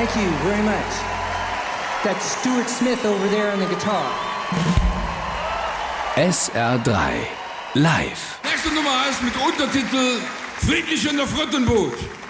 Thank you very much. That's Stuart Smith over there on the guitar. SR3 live. Nächste Nummer heißt mit Untertitel Friedrich in der Frittenboot.